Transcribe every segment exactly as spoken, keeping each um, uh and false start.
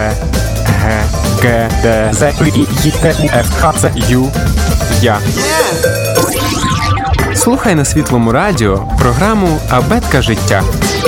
Г, Г, Д, З, І, Й, Ф, Х, Ц, Ю, Я. Слухай на Світлому радіо програму «Абетка життя».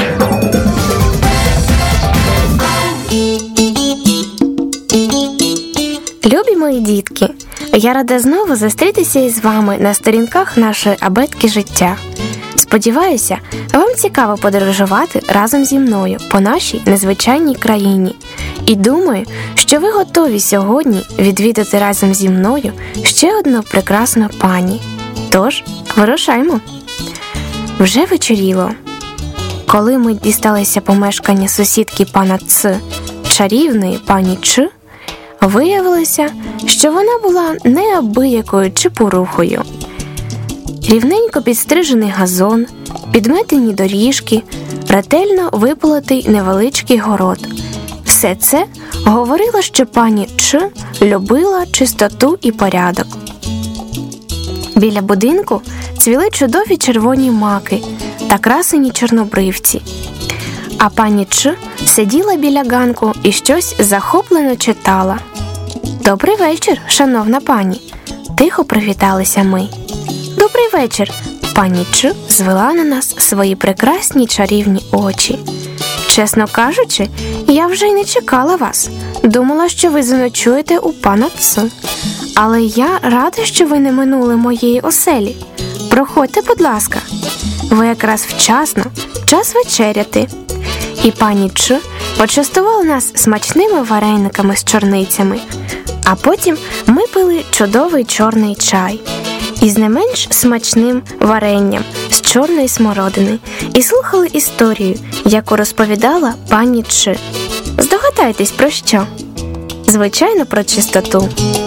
Любі мої дітки, я рада знову зустрітися із вами на сторінках нашої абетки життя. Сподіваюся, вам цікаво подорожувати разом зі мною по нашій незвичайній країні. І думаю, що ви готові сьогодні відвідати разом зі мною ще одну прекрасну пані. Тож, вирушаймо. Вже вечоріло. Коли ми дісталися помешкання сусідки пана Ц, чарівної пані Ч, виявилося, що вона була неабиякою чепурухою. Рівненько підстрижений газон, підметені доріжки, ретельно виполотий невеличкий город. Все це говорило, що пані Ч любила чистоту і порядок. Біля будинку цвіли чудові червоні маки та красені чорнобривці. А пані Ч сиділа біля ганку і щось захоплено читала. «Добрий вечір, шановна пані!» – тихо привіталися ми. «Добрий вечір!» – пані Ч звела на нас свої прекрасні чарівні очі. «Чесно кажучи, я вже й не чекала вас. Думала, що ви заночуєте у пана Ц. Але я рада, що ви не минули моєї оселі. Проходьте, будь ласка. Ви якраз вчасно, час вечеряти». І пані Ч почастувала нас смачними варениками з чорницями. А потім ми пили чудовий чорний чай із не менш смачним варенням з чорної смородини і слухали історію, яку розповідала пані Ч. Здогадайтесь, про що? Звичайно, про чистоту.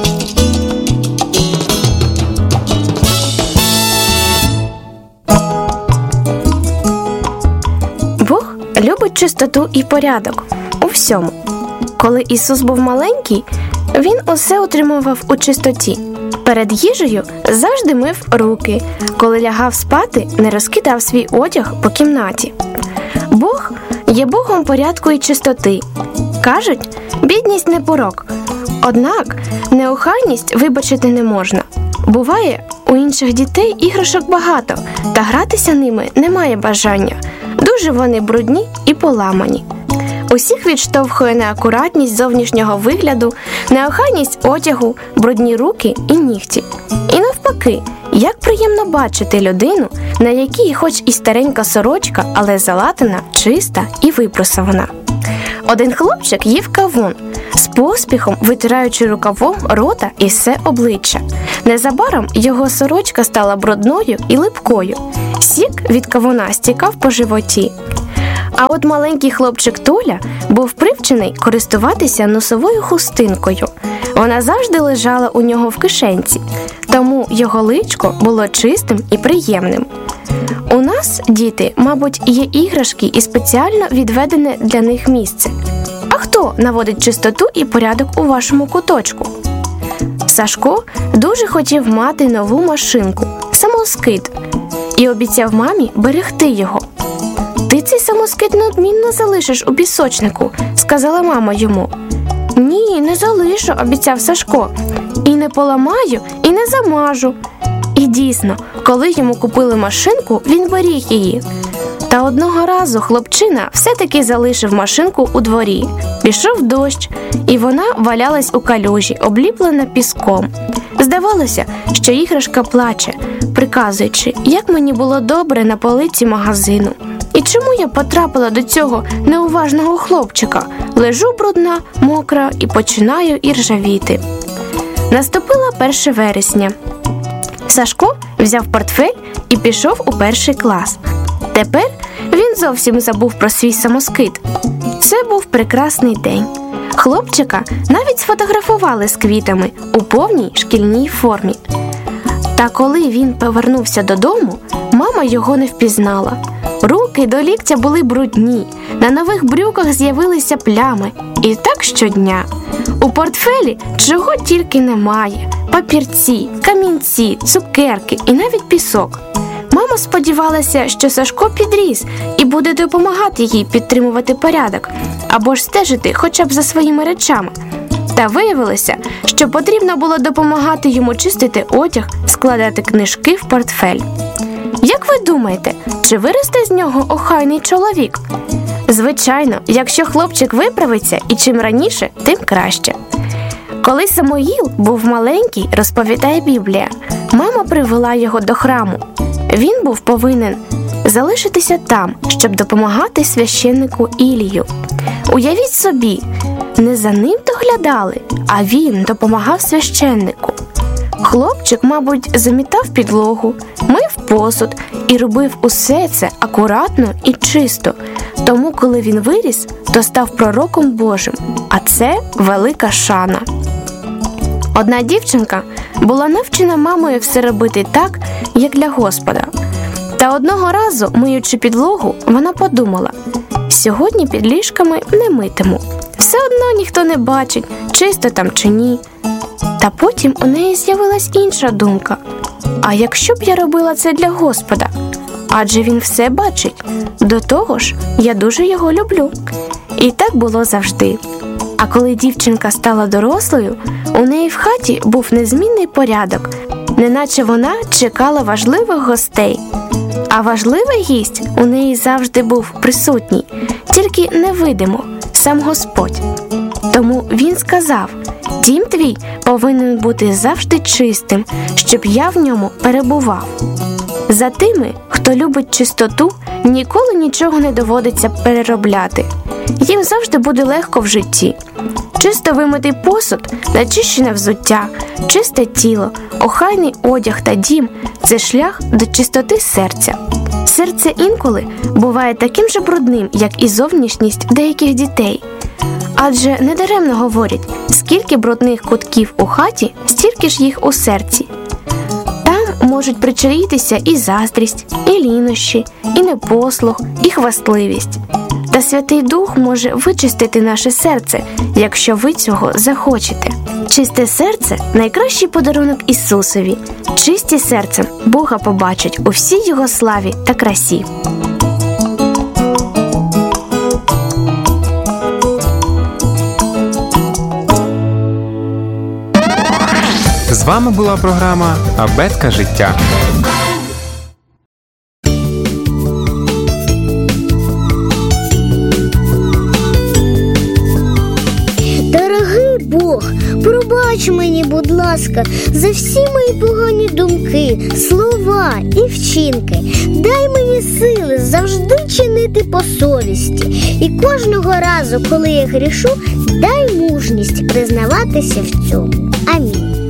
Бог любить чистоту і порядок у всьому. Коли Ісус був маленький, Він усе утримував у чистоті. Перед їжею завжди мив руки. Коли лягав спати, не розкидав свій одяг по кімнаті. Бог є Богом порядку і чистоти. Кажуть, бідність не порок. Однак неохайність вибачити не можна. Буває, у інших дітей іграшок багато, та гратися ними немає бажання. Дуже вони брудні і поламані. Усіх відштовхує неакуратність зовнішнього вигляду, неохайність одягу, брудні руки і нігті. І навпаки, як приємно бачити людину, на якій хоч і старенька сорочка, але залатана, чиста і випросована. Один хлопчик їв кавун, з поспіхом витираючи рукавом рота і все обличчя. Незабаром його сорочка стала брудною і липкою. Сік від кавуна стікав по животі. А от маленький хлопчик Толя був привчений користуватися носовою хустинкою. Вона завжди лежала у нього в кишенці, тому його личко було чистим і приємним. У нас, діти, мабуть, є іграшки і спеціально відведене для них місце. А хто наводить чистоту і порядок у вашому куточку? Сашко дуже хотів мати нову машинку – самоскид, і обіцяв мамі берегти його. «Ти цей самоскид неодмінно залишиш у пісочнику», – сказала мама йому. «Ні, не залишу», – обіцяв Сашко. «І не поламаю, і не замажу». І дійсно, коли йому купили машинку, він беріг її. Та одного разу хлопчина все-таки залишив машинку у дворі. Пішов дощ, і вона валялась у калюжі, обліплена піском. Здавалося, що іграшка плаче, приказуючи, як мені було добре на полиці магазину. І чому я потрапила до цього неуважного хлопчика? Лежу брудна, мокра і починаю іржавіти. Наступило перше вересня. Сашко взяв портфель і пішов у перший клас. Тепер він зовсім забув про свій самоскид. Це був прекрасний день. Хлопчика навіть сфотографували з квітами у повній шкільній формі. Та коли він повернувся додому, мама його не впізнала. Руки до ліктя були брудні, на нових брюках з'явилися плями. І так щодня. У портфелі чого тільки немає. Папірці, камінці, цукерки і навіть пісок. Мама Мама сподівалася, що Сашко підріс і буде допомагати їй підтримувати порядок або ж стежити хоча б за своїми речами. Та виявилося, що потрібно було допомагати йому чистити одяг, складати книжки в портфель. Як ви думаєте, чи виросте з нього охайний чоловік? Звичайно, якщо хлопчик виправиться і чим раніше, тим краще. Коли Самуїл був маленький, розповідає Біблія, мама привела його до храму. Він був повинен залишитися там, щоб допомагати священнику Ілію. Уявіть собі, не за ним доглядали, а він допомагав священнику. Хлопчик, мабуть, замітав підлогу, мив посуд і робив усе це акуратно і чисто. Тому, коли він виріс, то став пророком Божим, а це велика шана. Одна дівчинка була навчена мамою все робити так, як для Господа. Та одного разу, миючи підлогу, вона подумала: сьогодні під ліжками не митиму. Все одно ніхто не бачить, чисто там чи ні. Та потім у неї з'явилась інша думка: а якщо б я робила це для Господа? Адже він все бачить. До того ж, я дуже його люблю. І так було завжди. А коли дівчинка стала дорослою, у неї в хаті був незмінний порядок, неначе вона чекала важливих гостей. А важливий гість у неї завжди був присутній, тільки невидимо, сам Господь. Тому він сказав: дім твій повинен бути завжди чистим, щоб я в ньому перебував. За тими, хто любить чистоту, ніколи нічого не доводиться переробляти. Їм завжди буде легко в житті. Чисто вимитий посуд, начищене взуття, чисте тіло, охайний одяг та дім – це шлях до чистоти серця. Серце інколи буває таким же брудним, як і зовнішність деяких дітей. Адже недаремно говорять: скільки брудних кутків у хаті, стільки ж їх у серці. Там можуть причаїтися і заздрість, і лінощі, і непослух, і хвастливість. Та Святий Дух може вичистити наше серце, якщо ви цього захочете. Чисте серце – найкращий подарунок Ісусові. Чисті серцем Бога побачать у всій Його славі та красі. З вами була програма «Абетка життя». Дорогий Бог, пробач мені, будь ласка, за всі мої погані думки, слова і вчинки. Дай мені сили завжди чинити по совісті. І кожного разу, коли я грішу, дай мужність признаватися в цьому. Амінь.